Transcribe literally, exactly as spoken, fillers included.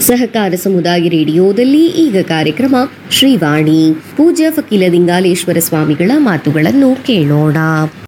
ಸಹಕಾರ ಸಮುದಾಯ ರೇಡಿಯೋದಲ್ಲಿ ಈಗ ಕಾರ್ಯಕ್ರಮ ಶ್ರೀವಾಣಿ ಪೂಜ್ಯ ಫಕೀಲ ದಿಂಗಾಲೇಶ್ವರ ಸ್ವಾಮಿಗಳ ಮಾತುಗಳನ್ನು ಕೇಳೋಣ.